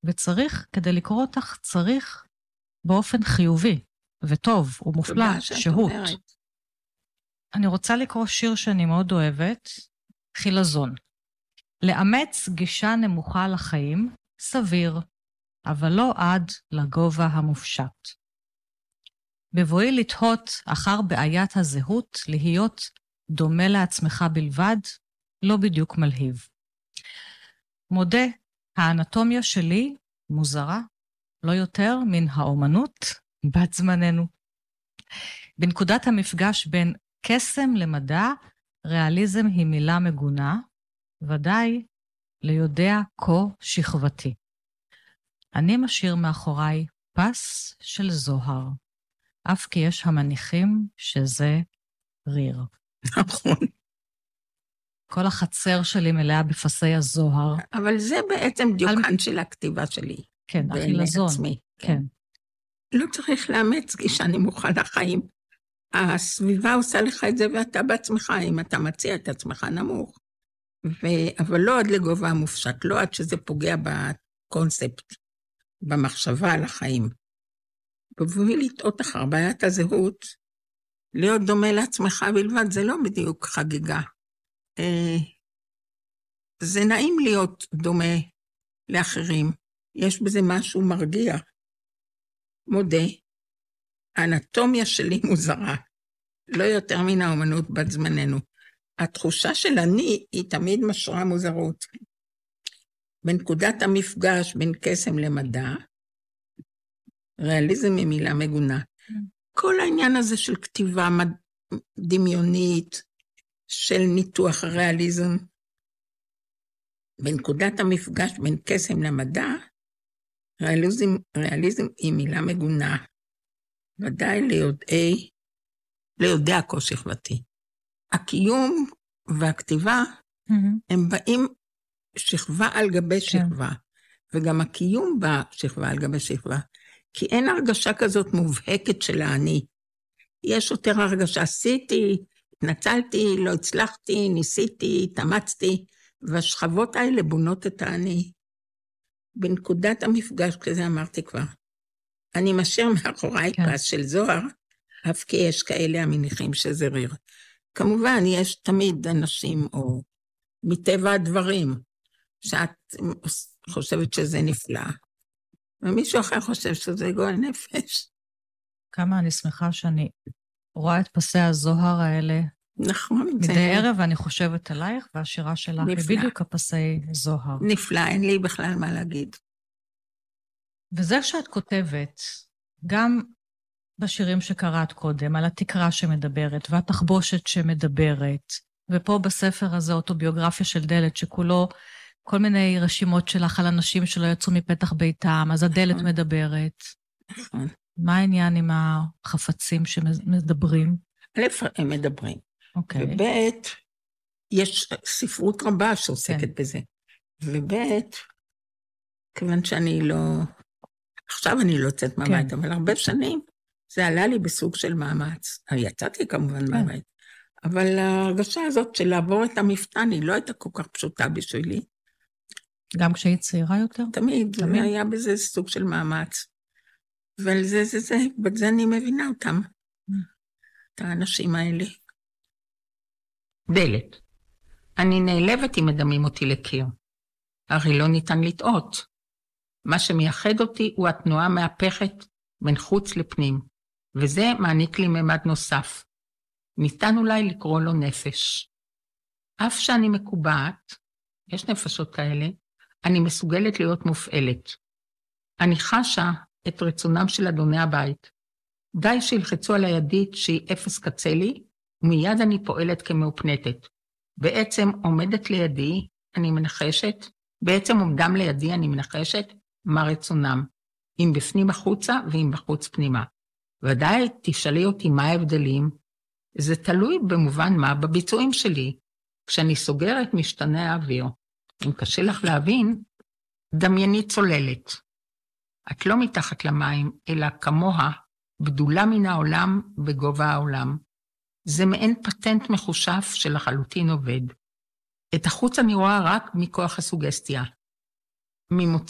וצריך, כדי לקרוא אותך, צריך באופן חיובי וטוב ומופלא, שהות. אני רוצה לקרוא שיר שאני מאוד אוהבת, חילזון. לאמץ גישה נמוכה לחיים, סביר, אבל לא עד לגובה המופשט. בבואי לתהות אחר בעיית הזהות, להיות דומה לעצמך בלבד, לא בדיוק מלהיב. מודה, האנטומיה שלי מוזרה, לא יותר מן האומנות בת זמננו. בנקודת המפגש בין קסם למדע, ריאליזם היא מילה מגונה, ודאי ליודע כה שכבתי. אני משאיר מאחוריי פס של זוהר, אף כי יש המניחים שזה ריר. נכון. כל החצר שלי מלאה בפסי הזוהר. אבל זה בעצם דיוקן של הכתיבה שלי. כן, החילזון. בעצמי. כן. לא צריך לאמץ גישה נמוכה לחיים. הסביבה עושה לך את זה ואתה בעצמך, אם אתה מציע את עצמך נמוך. אבל לא עד לגובה המופשט, לא עד שזה פוגע בקונספט, במחשבה על החיים. בבואי לטעות אחר בעיית הזהות, להיות דומה לעצמך בלבד, זה לא בדיוק חגיגה. זה נעים להיות דומה לאחרים, יש בזה משהו מרגיע. מודה, האנטומיה שלי מוזרה, לא יותר מן האומנות בת זמננו. התחושה של אני היא תמיד משרה מוזרות. בנקודת המפגש בין קסם למדע, ריאליזם היא מילה מגונה. כל העניין הזה של כתיבה דמיונית, של ניתוח הריאליזם, בנקודת המפגש בין קסם למדע, ריאליזם היא מילה מגונה. ודאי ליודע כה שכבתי. הקיום והכתיבה הם באים שכבה על גבי שכבה, וגם הקיום בא שכבה על גבי שכבה, כי אין הרגשה כזאת מובהקת של האני. יש יותר הרגשה, עשיתי, התנצלתי, לא הצלחתי, ניסיתי, התאמצתי, והשכבות האלה בונות את האני. בנקודת המפגש, כזה אמרתי כבר, אני משאיר מאחוריי פס של זוהר, אף כי יש כאלה המניחים שזה ריר. כמובן, יש תמיד אנשים, או מטבע הדברים, שאת חושבת שזה נפלא, ומישהו אחר חושב שזה גועל נפש. כמה אני שמחה שאני רואה את פסי הזוהר האלה. נכון. מדי ערב אני חושבת עלייך, והשירה שלך היא בדיוק הפסי זוהר. נפלא, אין לי בכלל מה להגיד. וזה שאת כותבת, גם בשירים שקראת קודם, על התקרה שמדברת, והתחבושת שמדברת, ופה בספר הזה אוטוביוגרפיה של דלת, שכולו כל מיני רשימות שלך על אנשים שלא יצאו מפתח ביתם, אז הדלת מדברת. נכון. מה העניין עם החפצים שמדברים? א', הם מדברים. אוקיי. וב', יש ספרות רבה שעוסקת בזה. וב', כיוון שאני לא, עכשיו אני לא יוצאת מהבית, אבל הרבה שנים, זה עלה לי בסוג של מאמץ. יצאתי כמובן מהבית. אבל ההרגשה הזאת של לעבור את המפתן, היא לא הייתה כל כך פשוטה בשבילי. גם כשהיית צעירה יותר? תמיד, היה בזה סוג של מאמץ. אבל בזה אני מבינה אותם. את האנשים האלה. דלת. אני נעלבת אם מדמים אותי לקיר. הרי לא ניתן לטעות. מה שמייחד אותי הוא התנועה מהפכת בין חוץ לפנים, וזה מעניק לי ממד נוסף. ניתן אולי לקרוא לו נפש. אף שאני מקובעת, יש נפשות כאלה, אני מסוגלת להיות מופעלת. אני חשה את רצונם של אדוני הבית. די שילחצו על הידית שהיא אפס קצה לי, ומיד אני פועלת כמאופנתת. בעצם עומדת לידי, אני מנחשת, בעצם עומדם לידי אני מנחשת, מה רצונם, אם בפנים החוצה ואם בחוץ פנימה. ודאי תשאלי אותי מה ההבדלים, זה תלוי במובן מה בביצועים שלי, כשאני סוגרת משתנה האוויר. אם קשה לך להבין, דמייני צוללת. את לא מתחת למים, אלא כמוה, בדולה מן העולם בגובה העולם. זה מעין פטנט מחושף שלחלוטין עובד. את החוץ אני רואה רק מכוח הסוגסטיה. ממוצא